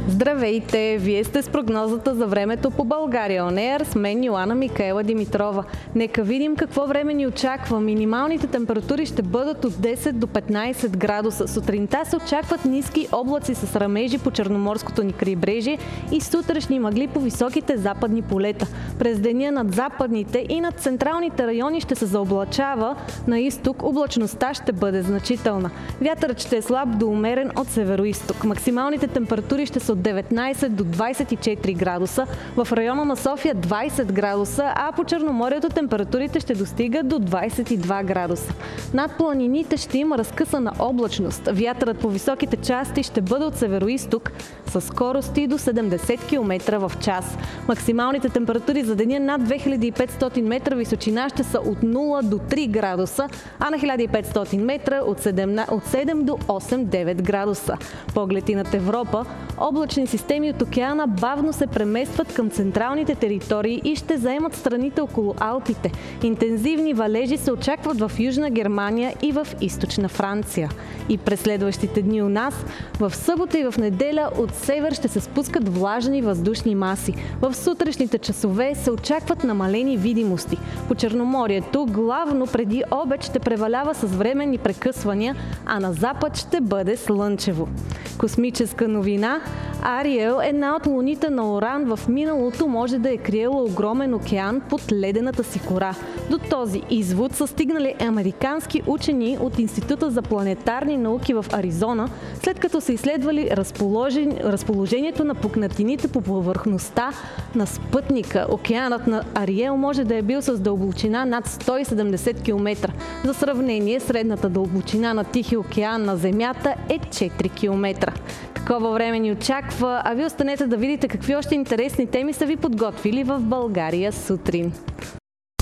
Здравейте! Вие сте с прогнозата за времето по България On Air с мен Йоана Микаела Димитрова. Нека видим какво време ни очаква. Минималните температури ще бъдат от 10 до 15 градуса. Сутринта се очакват ниски облаци с ръмежи по черноморското ни крайбрежие и сутрешни мъгли по високите западни полета. През деня над западните и над централните райони ще се заоблачава. На изток облачността ще бъде значителна. Вятърът ще е слаб до умерен от североизток. Максималните температури ще са от 19 до 24 градуса, в района на София 20 градуса, а по Черноморието температурите ще достигат до 22 градуса. Над планините ще има разкъсана облачност. Вятърът по високите части ще бъде от североизток с скорости до 70 км в час. Максималните температури за деня над 2500 метра височина ще са от 0 до 3 градуса, а на 1500 метра от 7 до 8-9 градуса. Погледи над Европа, облачни системи от океана бавно се преместват към централните територии и ще заемат страните около Алпите. Интензивни валежи се очакват в Южна Германия и в Източна Франция. И през следващите дни у нас, в събота и в неделя от север ще се спускат влажни въздушни маси. В сутрешните часове се очакват намалени видимости. По Черноморието главно преди обед ще превалява с временни прекъсвания, а на запад ще бъде слънчево. Космическа новина. Ариел, една от луните на Уран, в миналото може да е криела огромен океан под ледената си кора. До този извод са стигнали американски учени от Института за планетарни науки в Аризона, след като са изследвали разположението на пукнатините по повърхността на спътника. Океанът на Ариел може да е бил с дълбочина над 170 км. За сравнение, средната дълбочина на Тихия океан на Земята е 4 км. Такова време ни очаква, а ви останете да видите какви още интересни теми са ви подготвили в България сутрин.